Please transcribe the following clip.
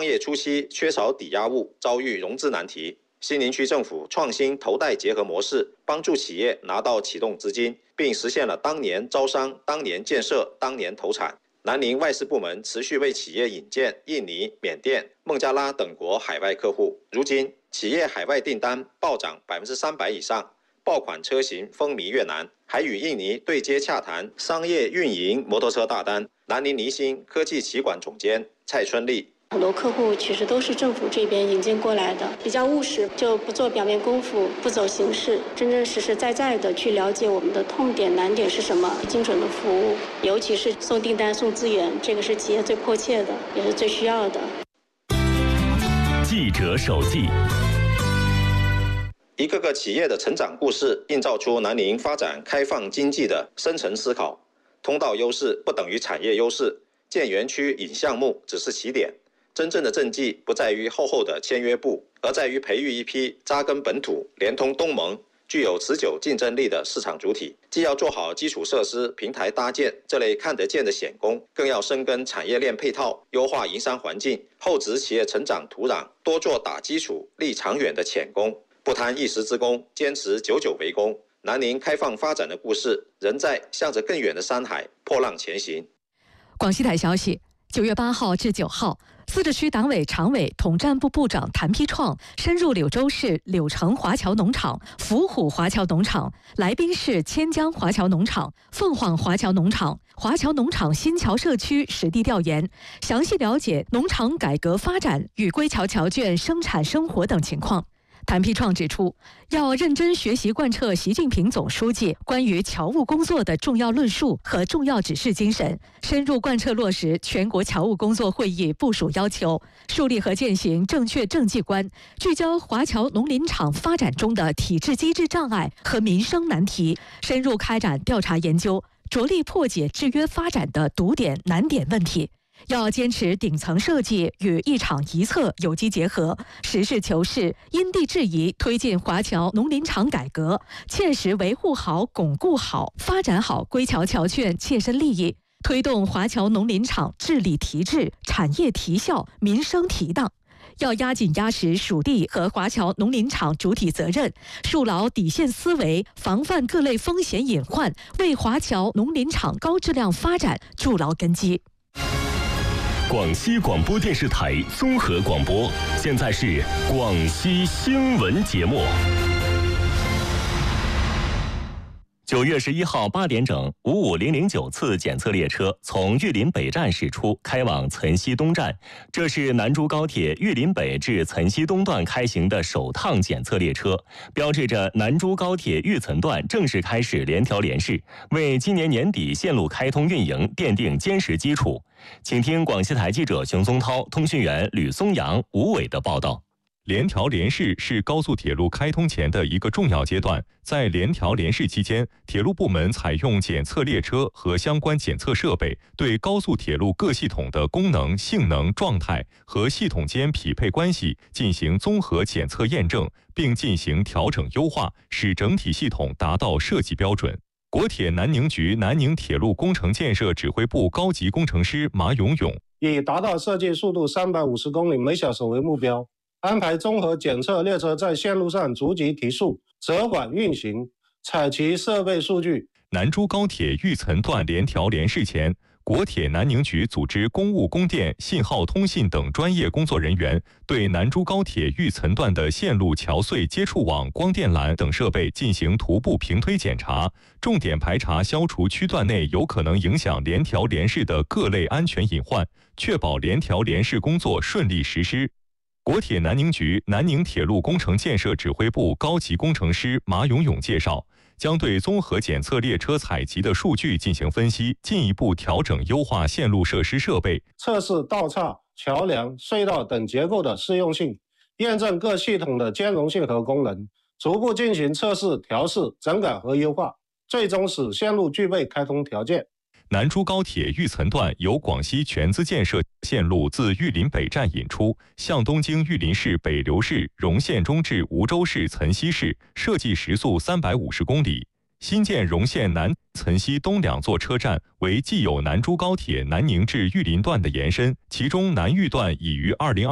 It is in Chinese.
创业初期缺少抵押物，遭遇融资难题。西宁区政府创新投贷结合模式，帮助企业拿到启动资金，并实现了当年招商、当年建设、当年投产。南宁外事部门持续为企业引荐印尼、缅甸、孟加拉等国海外客户，如今企业海外订单暴涨300%以上，爆款车型风靡越南，还与印尼对接洽谈商业运营摩托车大单。南宁尼星科技企管总监蔡春丽。 很多客户其实都是政府这边引进过来的，比较务实，就不做表面功夫，不走形式，真正实实在在的去了解我们的痛点、难点是什么，精准的服务。尤其是送订单、送资源，这个是企业最迫切的，也是最需要的。 记者手记。 一个个企业的成长故事，映照出南宁发展开放经济的深层思考。通道优势不等于产业优势，建园区引项目只是起点。真正的政绩不在于厚厚的签约簿，而在于培育一批扎根本土、连通东盟、具有持久竞争力的市场主体。既要做好基础设施、平台搭建这类看得见的显功，更要深耕产业链配套，优化营商环境，厚植企业成长土壤，多做打基础、立长远的浅功，不贪一时之功，坚持久久为功。南宁开放发展的故事，仍在向着更远的山海破浪前行。 广西台消息，9月8号至9号。自治区党委常委、统战部部长谭丕创深入柳州市柳城华侨农场、伏虎华侨农场、来宾市千江华侨农场、凤凰华侨农场、华侨农场新桥社区实地调研，详细了解农场改革发展与归侨侨眷生产生活等情况。谭丕创指出，要认真学习贯彻习近平总书记关于侨务工作的重要论述和重要指示精神，深入贯彻落实全国侨务工作会议部署要求，树立和践行正确政绩观，聚焦华侨农林场发展中的体制机制障碍和民生难题，深入开展调查研究，着力破解制约发展的堵点难点问题。要坚持顶层设计与一场一策有机结合，实事求是、因地制宜推进华侨农林场改革，切实维护好、巩固好、发展好归侨侨眷切身利益，推动华侨农林场治理提质、产业提效、民生提当。要压紧压实属地和华侨农林场主体责任，树牢底线思维，防范各类风险隐患，为华侨农林场高质量发展筑牢根基。 广西广播电视台综合广播，现在是广西新闻节目。9月11号8点整，55009次检测列车从玉林北站驶出，开往岑溪东站。这是南珠高铁玉林北至岑溪东段开行的首趟检测列车，标志着南珠高铁玉岑段正式开始联调联试，为今年年底线路开通运营奠定坚实基础。请听广西台记者熊松涛、通讯员吕松阳、吴伟的报道。 联调联试是高速铁路开通前的一个重要阶段。在联调联试期间，铁路部门采用检测列车和相关检测设备，对高速铁路各系统的功能、性能、状态和系统间匹配关系进行综合检测验证，并进行调整优化，使整体系统达到设计标准。国铁南宁局南宁铁路工程建设指挥部高级工程师马永勇以达到设计速度350公里每小时为目标，安排综合检测列车在线路上逐级提速、折缓运行，采集设备数据。 南珠高铁玉岑段联调联试前，国铁南宁局组织公务、供电、信号通信等专业工作人员对南珠高铁玉岑段的线路桥隧接触网、光电缆等设备进行徒步平推检查，重点排查消除区段内有可能影响联调联试的各类安全隐患，确保联调联试工作顺利实施。国铁南宁局南宁铁路工程建设指挥部高级工程师马永勇介绍，将对综合检测列车采集的数据进行分析，进一步调整优化线路设施设备， 测试道岔、桥梁、隧道等结构的适用性，验证各系统的兼容性和功能，逐步进行测试、调试、整改和优化，最终使线路具备开通条件。 南珠高铁玉岑段由广西全资建设线路自玉林北站引出，向东经玉林市、北流市、荣县中至梧州市、岑溪市，设计时速350公里。新建荣县南、岑溪东2座车站为既有南珠高铁南宁至玉林段的延伸，其中南玉段已于2022